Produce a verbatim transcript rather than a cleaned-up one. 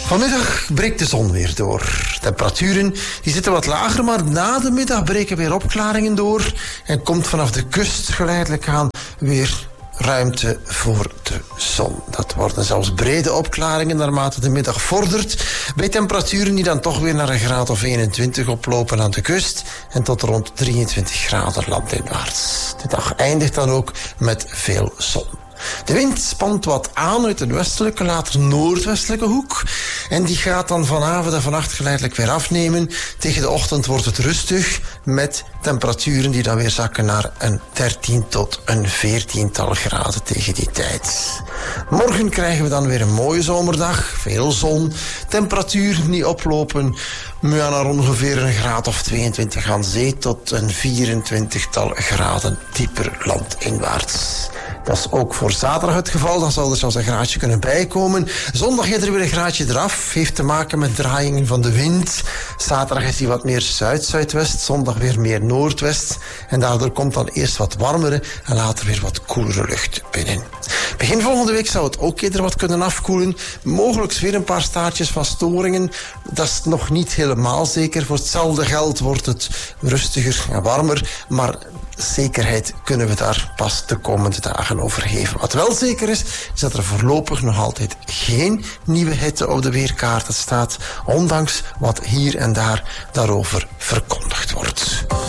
Vanmiddag breekt de zon weer door. Temperaturen die zitten wat lager, maar na de middag breken weer opklaringen door en komt vanaf de kust geleidelijk aan weer ruimte voor de zon. Dat worden zelfs brede opklaringen naarmate de middag vordert, bij temperaturen die dan toch weer naar een graad of eenentwintig oplopen aan de kust en tot rond drieëntwintig graden landinwaarts. De dag eindigt dan ook met veel zon. De wind spant wat aan uit een westelijke, later noordwestelijke hoek. En die gaat dan vanavond en vannacht geleidelijk weer afnemen. Tegen de ochtend wordt het rustig, met temperaturen die dan weer zakken naar een dertien tot een veertiental graden tegen die tijd. Morgen krijgen we dan weer een mooie zomerdag, veel zon. Temperatuur niet oplopen, maar naar ongeveer een graad of tweeëntwintig aan zee tot een vierentwintigtal graden dieper landinwaarts. Dat is ook voor zaterdag het geval. Dan zal er zelfs een graadje kunnen bijkomen. Zondag gaat er weer een graadje eraf. Heeft te maken met draaiingen van de wind. Zaterdag is die wat meer zuid-zuidwest. Zondag weer meer noordwest. En daardoor komt dan eerst wat warmere en later weer wat koelere lucht binnen. Begin volgende week zou het ook eerder wat kunnen afkoelen. Mogelijk weer een paar staartjes van storingen. Dat is nog niet helemaal zeker. Voor hetzelfde geld wordt het rustiger en warmer. Maar zekerheid kunnen we daar pas de komende dagen over geven. Wat wel zeker is, is dat er voorlopig nog altijd geen nieuwe hitte op de weerkaart staat, ondanks wat hier en daar daarover verkondigd wordt.